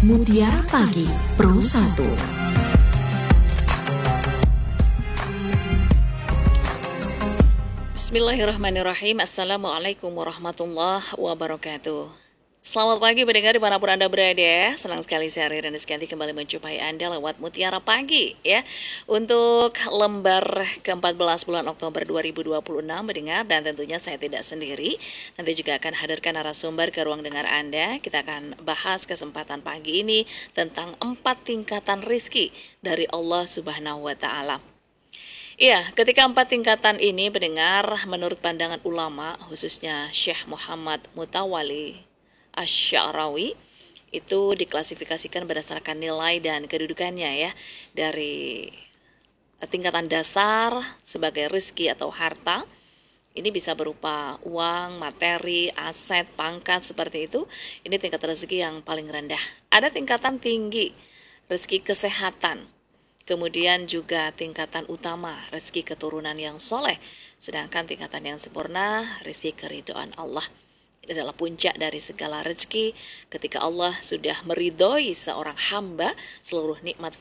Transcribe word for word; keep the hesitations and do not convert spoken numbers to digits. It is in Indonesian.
Mutiara Pagi Pro satu. Bismillahirrahmanirrahim. Assalamualaikum warahmatullahi wabarakatuh. Selamat pagi pendengar dimanapun Anda berada. Senang sekali saya Riri Rizkyanti kembali menjumpai Anda lewat Mutiara Pagi ya. Untuk lembar ke empat belas bulan Oktober dua ribu dua puluh enam mendengar, dan tentunya saya tidak sendiri. Nanti juga akan hadirkan narasumber ke ruang dengar Anda. Kita akan bahas kesempatan pagi ini tentang empat tingkatan rizki dari Allah Subhanahu wa Ta'ala. Iya, ketika empat tingkatan ini pendengar, menurut pandangan ulama, khususnya Syekh Muhammad Mutawalli Asy-Sya'rawi, itu diklasifikasikan berdasarkan nilai dan kedudukannya ya, dari tingkatan dasar sebagai rizki atau harta. Ini bisa berupa uang, materi, aset, pangkat, seperti itu. Ini tingkat rezeki yang paling rendah. Ada tingkatan tinggi, rezeki kesehatan. Kemudian juga tingkatan utama, rezeki keturunan yang soleh. Sedangkan tingkatan yang sempurna, rezeki keridhaan Allah. Ini adalah puncak dari segala rezeki ketika Allah sudah meridhoi seorang hamba, seluruh nikmat